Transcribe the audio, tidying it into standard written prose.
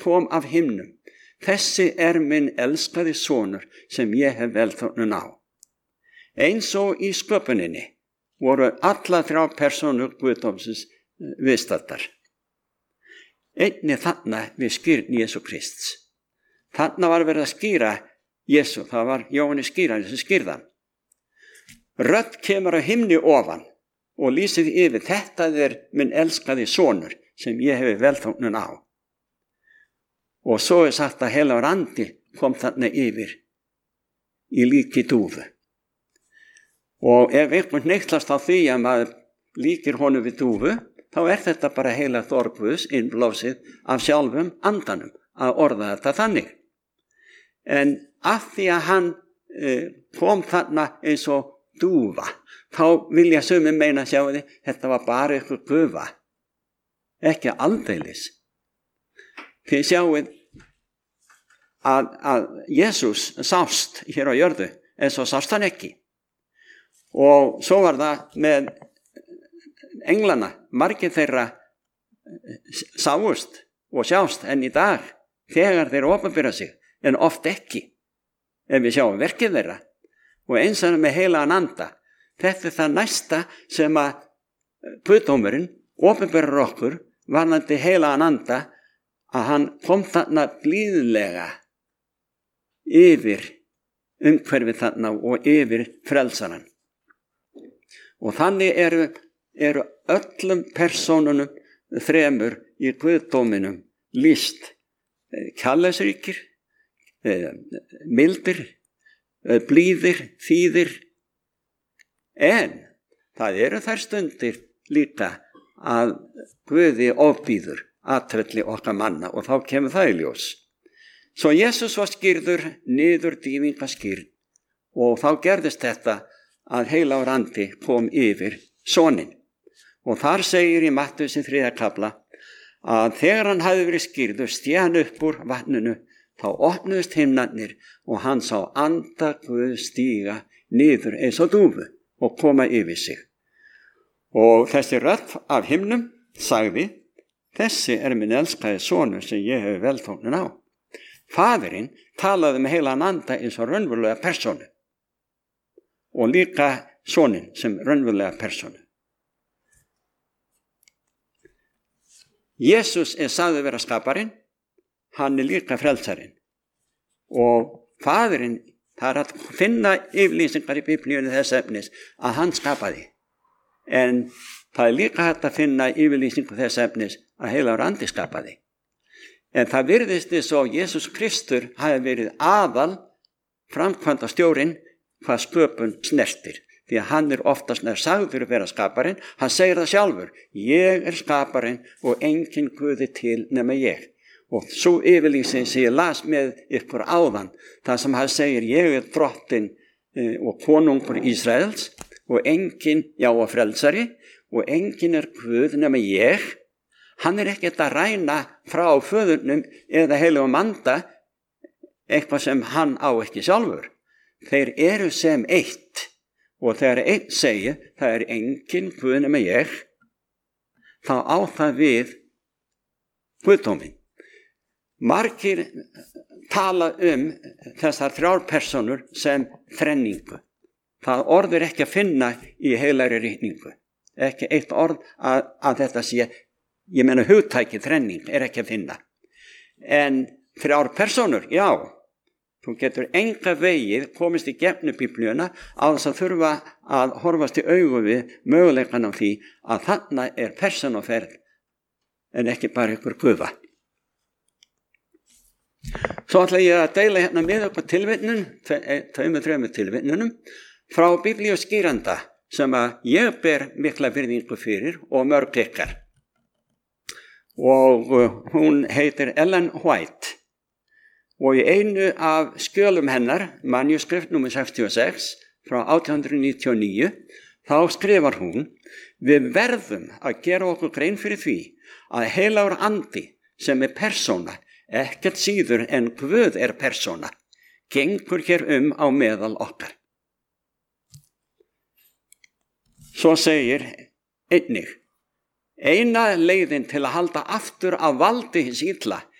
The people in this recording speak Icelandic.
kom af himnum. Þessi minn elskaði sonur sem ég hef velþóknun á. Eins og í sköpuninni voru alla 3 persónur guðdómsins viðstaddar. Einnig þarna við skýrn Jesú Krists. Þarna var verið að skýra Jesú, það var Jóhannes skýrari sem skýrðan. Rödd kemur á himni ofan og lýsir yfir, þetta minn elskaði sonur sem ég hef velþóknun á. Og svo sagt að heilagur andi kom þarna yfir í líki dúfu. Og ef einhvern neyklast á því að maður líkir honum við dúfu, þá þetta bara heilagt orð Guðs innblásið af sjálfum andanum að orða þetta þannig. En af því að hann kom þarna eins og dúfa, þá vilja sumir meina, sjáu þetta var bara eitthvað gufa. Ekki aldeilis. Þið sjáu að Jesús sást hér á jörðu, en svo sást hann ekki. Og svo var það með englana, margir þeirra sáust og sjást enn í dag þegar þeir opinbera sig, en oft ekki, ef við sjáum verkið þeirra. Og eins og með heilagan anda, þetta það næsta sem að guðdómurinn opinberar okkur varðandi heilagan anda, að hann kom þarna blíðlega yfir umhverfið þarna og yfir frelsarann. Og þannig eru öllum persónunum 3 í guðdóminum lýst kærleiksríkir, mildir, blíðir, þýðir. En það eru þær stundir líka að Guði ofbýður atferli okkar manna og þá kemur það í ljós. Svo Jesús var skýrður niður dýfingaskýrn og þá gerðist þetta að heilagur andi kom yfir soninn. Og þar segir í Mattheusi 3. kafla að þegar hann hafði verið skýrður sté hann upp úr vatninu, þá opnuðust himnarnir og hann sá anda Guð stíga niður eins og dúfu og koma yfir sig. Og þessi rödd af himnum sagði, þessi minn elskaði sonur sem ég hef velþóknun á. Faðirinn talaði með heilagan anda eins og raunverulega persónu og líka soninn sem raunverulega persónu. Jesús sagður vera skaparinn, hann líka frelsarinn. Og faðirinn, það að finna yfirlýsingar í Biblíunni þess efnis að hann skapaði. En það líka hægt að finna yfirlýsingu þess efnis að heilagur andi skapaði. En það virðist þess að Jesús Kristur hafi verið aðal framkvæmda stjórinn hvað sköpun snertir. Því að hann oftast sagður vera skaparinn, hann segir það sjálfur, ég skaparinn og enginn Guði til nema ég. Og svo yfirlýsing sem ég las með ykkur áðan, það sem hann segir, ég drottinn og konungur Ísraels og enginn, já og frelsari, og enginn Guð nema ég. Hann ekkert að ræna frá föðurnum eða heilugum anda eitthvað sem hann á ekki sjálfur. Þeir eru sem eitt. Og þegar einn segir, það enginn Guð nema ég, þá á það við guðdóminn. Margir tala þessar 3 persónur sem þrenningu. Það orð ekki að finna í heilagri ritningu. Ekki eitt orð að þetta sé, ég meina hugtækið þrenning ekki að finna. En 3 persónur, já. Þú getur enga vegið komist í gegnum Biblíuna á þess að þurfa að horfast í augu við möguleikann á því að þarna persónuferð en ekki bara ykkur guða. Svo ætla ég að deila hérna með okkur tilvitnun, 2-3 tilvitnunum frá Biblíu skýranda sem að ég ber mikla virðingu fyrir og mörg ykkar. Og hún heitir Ellen White. Og í einu af skjölum hennar, manuskript nr. 66 frá 1899, þá skrifar hún, við verðum að gera okkur grein fyrir því að heilagur andi sem persóna, ekkert síður en Guð persóna, gengur hér á meðal okkar. Svo segir einnig, eina leiðin til að halda aftur af valdi hins illa